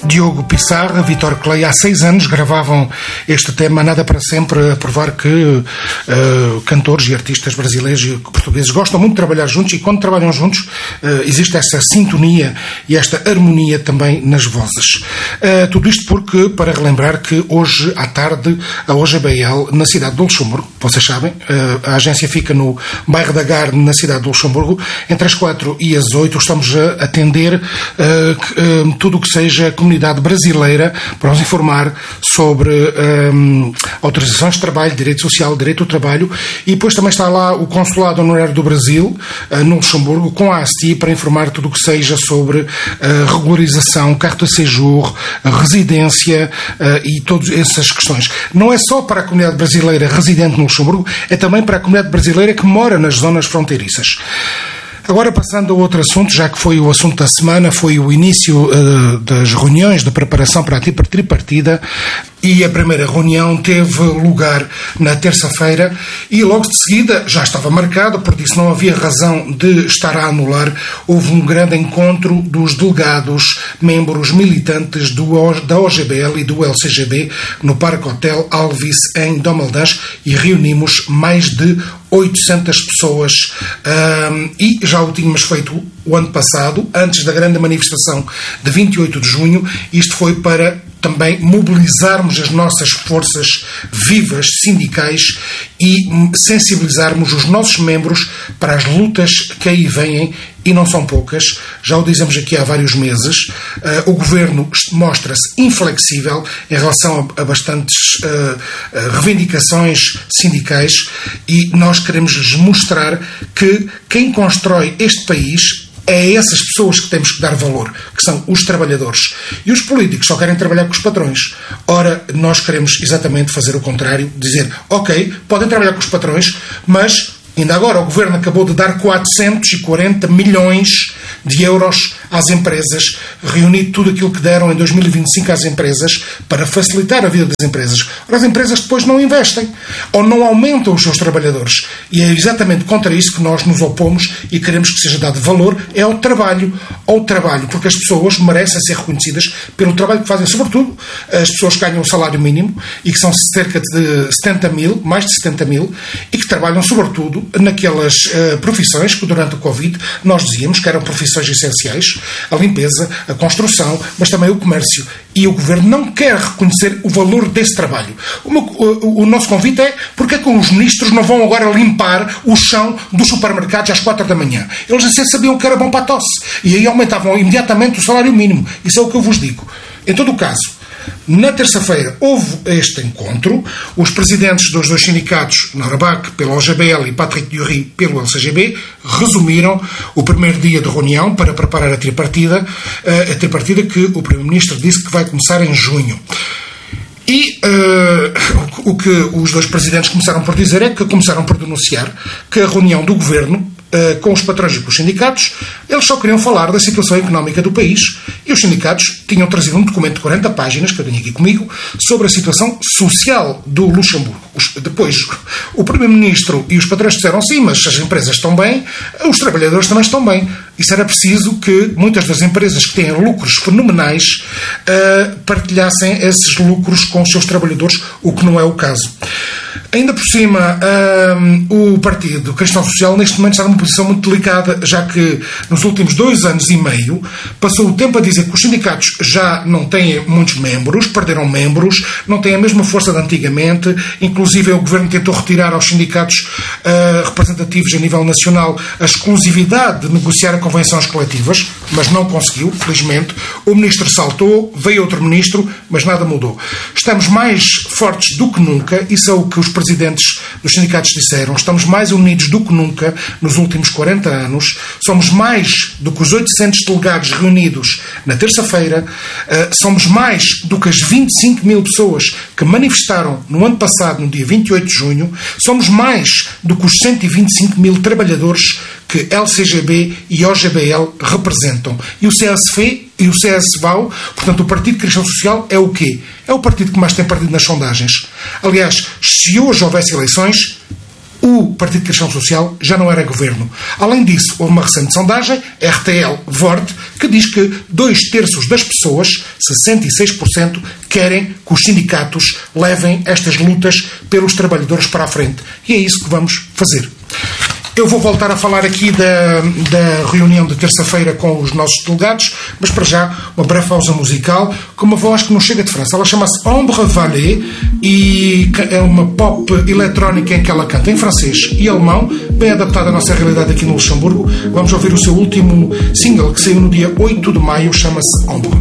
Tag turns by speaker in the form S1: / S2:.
S1: Diogo Pissarra, Vítor Clay, há 6 anos gravavam este tema Nada para Sempre, a provar que cantores e artistas brasileiros e portugueses gostam muito de trabalhar juntos, e quando trabalham juntos existe essa sintonia e esta harmonia também nas vozes. Tudo isto porque, para relembrar que hoje à tarde a OGBL, na cidade de Luxemburgo, vocês sabem, a agência fica no bairro da Garde, na cidade de Luxemburgo, entre as 4 e as 8 estamos a atender tudo o que seja a comunidade brasileira para nos informar sobre autorizações de trabalho, direito social, direito ao trabalho, e depois também está lá o Consulado Honorário do Brasil, no Luxemburgo, com a ASTI, para informar tudo o que seja sobre regularização, carta de séjour, residência e todas essas questões. Não é só para a comunidade brasileira residente no Luxemburgo, é também para a comunidade brasileira que mora nas zonas fronteiriças. Agora, passando a outro assunto, já que foi o assunto da semana, foi o início das reuniões de preparação para a tripartida, e a primeira reunião teve lugar na terça-feira e logo de seguida já estava marcado, por isso não havia razão de estar a anular. Houve um grande encontro dos delegados, membros militantes da OGBL e do LCGB no Parque Hotel Alvis em Domeldange, e reunimos mais de 800 pessoas, e já o tínhamos feito o ano passado, antes da grande manifestação de 28 de junho. Isto foi para também mobilizarmos as nossas forças vivas sindicais e sensibilizarmos os nossos membros para as lutas que aí vêm, e não são poucas. Já o dizemos aqui há vários meses. O Governo mostra-se inflexível em relação a bastantes reivindicações sindicais, e nós queremos lhes mostrar que quem constrói este país é essas pessoas que temos que dar valor, que são os trabalhadores. E os políticos só querem trabalhar com os patrões. Ora, nós queremos exatamente fazer o contrário, dizer, ok, podem trabalhar com os patrões, mas ainda agora o Governo acabou de dar 440 milhões de euros às empresas, reunido tudo aquilo que deram em 2025 às empresas para facilitar a vida das empresas. Ora, as empresas depois não investem ou não aumentam os seus trabalhadores, e é exatamente contra isso que nós nos opomos e queremos que seja dado valor ao trabalho, porque as pessoas merecem ser reconhecidas pelo trabalho que fazem, sobretudo as pessoas que ganham o salário mínimo e que são cerca de 70 mil, mais de 70 mil, e que trabalham sobretudo naquelas profissões que durante o Covid nós dizíamos que eram profissões essenciais: a limpeza, a construção, mas também o comércio. E o Governo não quer reconhecer o valor desse trabalho. O nosso convite é: porque é que os ministros não vão agora limpar o chão dos supermercados às 4 da manhã? Eles assim sabiam que era bom para a tosse, e aí aumentavam imediatamente o salário mínimo. Isso é o que eu vos digo. Em todo o caso, na terça-feira houve este encontro. Os presidentes dos dois sindicatos, Norabac pela OGBL e Patrick Dury pelo LCGB, resumiram o primeiro dia de reunião para preparar a tripartida que o Primeiro-Ministro disse que vai começar em junho. E o que os dois presidentes começaram por dizer é que começaram por denunciar que a reunião do Governo com os patrões e com os sindicatos, eles só queriam falar da situação económica do país, e os sindicatos tinham trazido um documento de 40 páginas, que eu tenho aqui comigo, sobre a situação social do Luxemburgo. Depois, o Primeiro-Ministro e os patrões disseram: sim, mas as empresas estão bem, os trabalhadores também estão bem. Isso era preciso que muitas das empresas que têm lucros fenomenais partilhassem esses lucros com os seus trabalhadores, o que não é o caso. Ainda por cima, o Partido Cristão Social neste momento está numa posição muito delicada, já que nos últimos 2 anos e meio passou o tempo a dizer que os sindicatos já não têm muitos membros, perderam membros, não têm a mesma força de antigamente. Inclusive o Governo tentou retirar aos sindicatos representativos a nível nacional a exclusividade de negociar convenções coletivas, mas não conseguiu, felizmente. O Ministro saltou, veio outro Ministro, mas nada mudou. Estamos mais fortes do que nunca, isso é o que os presidentes dos sindicatos disseram. Estamos mais unidos do que nunca nos últimos 40 anos. Somos mais do que os 800 delegados reunidos na terça-feira. Somos mais do que as 25 mil pessoas que manifestaram no ano passado, no dia 28 de junho. Somos mais do que os 125 mil trabalhadores que LCGB e OGBL representam. E o CSV e o CSVAU, portanto o Partido Cristão Social, é o quê? É o partido que mais tem partido nas sondagens. Aliás, se hoje houvesse eleições, o Partido Cristão Social já não era governo. Além disso, houve uma recente sondagem, RTL Vort, que diz que 2/3 das pessoas, 66%, querem que os sindicatos levem estas lutas pelos trabalhadores para a frente. E é isso que vamos fazer. Eu vou voltar a falar aqui da reunião de terça-feira com os nossos delegados, mas para já uma breve pausa musical com uma voz que não chega de França. Ela chama-se Ombre Vallée e é uma pop eletrónica em que ela canta em francês e alemão, bem adaptada à nossa realidade aqui no Luxemburgo. Vamos ouvir o seu último single que saiu no dia 8 de maio, chama-se Ombre.